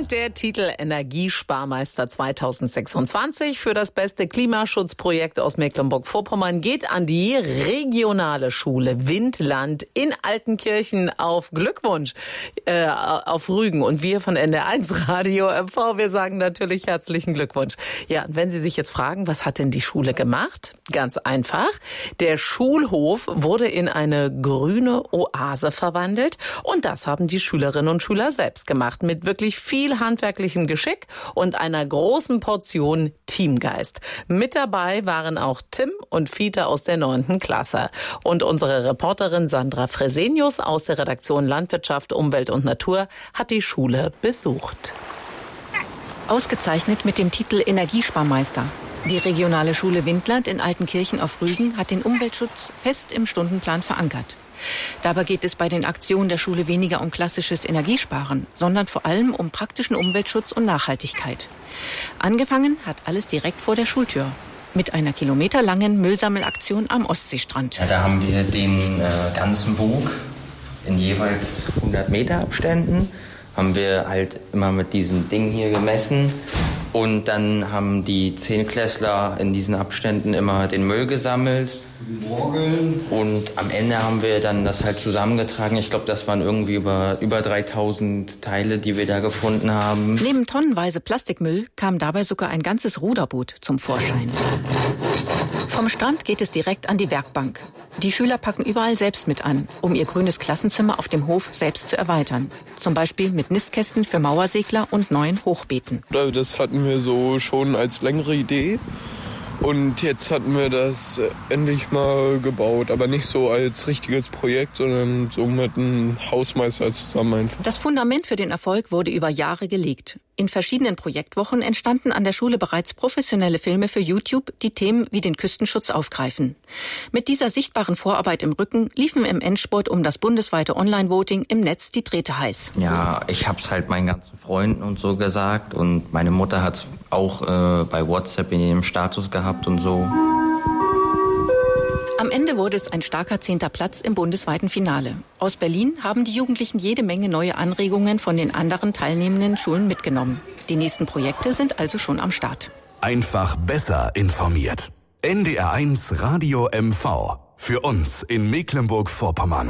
Und der Titel Energiesparmeister 2026 für das beste Klimaschutzprojekt aus Mecklenburg-Vorpommern geht an die regionale Schule Windland in Altenkirchen auf Glückwunsch auf Rügen. Und wir von NDR1 Radio MV, wir sagen natürlich herzlichen Glückwunsch. Ja, und wenn Sie sich jetzt fragen, was hat denn die Schule gemacht? Ganz einfach. Der Schulhof wurde in eine grüne Oase verwandelt und das haben die Schülerinnen und Schüler selbst gemacht mit wirklich viel handwerklichem Geschick und einer großen Portion Teamgeist. Mit dabei waren auch Tim und Fiete aus der 9. Klasse. Und unsere Reporterin Sandra Fresenius aus der Redaktion Landwirtschaft, Umwelt und Natur hat die Schule besucht. Ausgezeichnet mit dem Titel Energiesparmeister. Die regionale Schule Windland in Altenkirchen auf Rügen hat den Umweltschutz fest im Stundenplan verankert. Dabei geht es bei den Aktionen der Schule weniger um klassisches Energiesparen, sondern vor allem um praktischen Umweltschutz und Nachhaltigkeit. Angefangen hat alles direkt vor der Schultür mit einer kilometerlangen Müllsammelaktion am Ostseestrand. Ja, da haben wir den ganzen Bug in jeweils 100 Meter Abständen, haben wir halt immer mit diesem Ding hier gemessen. Und dann haben die 10-Klässler in diesen Abständen immer den Müll gesammelt. Und am Ende haben wir dann das halt zusammengetragen. Ich glaube, das waren irgendwie über 3000 Teile, die wir da gefunden haben. Neben tonnenweise Plastikmüll kam dabei sogar ein ganzes Ruderboot zum Vorschein. Vom Strand geht es direkt an die Werkbank. Die Schüler packen überall selbst mit an, um ihr grünes Klassenzimmer auf dem Hof selbst zu erweitern. Zum Beispiel mit Nistkästen für Mauersegler und neuen Hochbeeten. Das hatten wir so schon als längere Idee. Und jetzt hatten wir das endlich mal gebaut, aber nicht so als richtiges Projekt, sondern so mit einem Hausmeister zusammen einfach. Das Fundament für den Erfolg wurde über Jahre gelegt. In verschiedenen Projektwochen entstanden an der Schule bereits professionelle Filme für YouTube, die Themen wie den Küstenschutz aufgreifen. Mit dieser sichtbaren Vorarbeit im Rücken liefen im Endspurt um das bundesweite Online-Voting im Netz die Drähte heiß. Ja, ich hab's halt meinen ganzen Freunden und so gesagt und meine Mutter hat's auch bei WhatsApp in ihrem Status gehabt und so. Am Ende wurde es ein starker 10. Platz im bundesweiten Finale. Aus Berlin haben die Jugendlichen jede Menge neue Anregungen von den anderen teilnehmenden Schulen mitgenommen. Die nächsten Projekte sind also schon am Start. Einfach besser informiert. NDR1 Radio MV. Für uns in Mecklenburg-Vorpommern.